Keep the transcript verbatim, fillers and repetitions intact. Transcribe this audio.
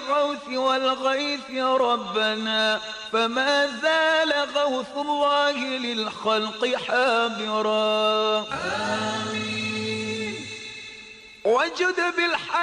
الغوث والغيث ربنا، فما زال غوث الله للخلق حاضرا. آمين. وجد بالحق